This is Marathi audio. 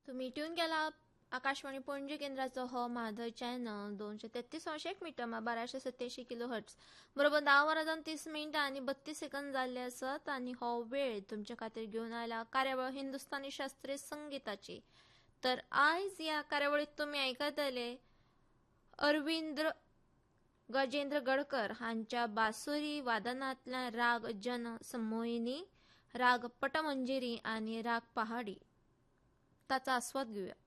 तुम्ही ट्यून केला आकाशवाणी पणजी केंद्राचो हो Madhav channel 233 metre 1287 kilo hertz बरोबर 10:30 आणि 32 सेकंद जाल्ले असत आणि हो वेळ तुमच्या खातीर घेऊन आयला कार्यावळ हिंदुस्थानी शास्त्रीय संगीताची। तर आयज या कार्यावळीत तुम्ही आयकतले अरविंद्र गजेंद्र गडकर हांच्या बासुरी वादनातल्या राग जन समोहिनी, राग पटमंजिरी आणि राग पहाडी ताचा आस्वाद घेऊया।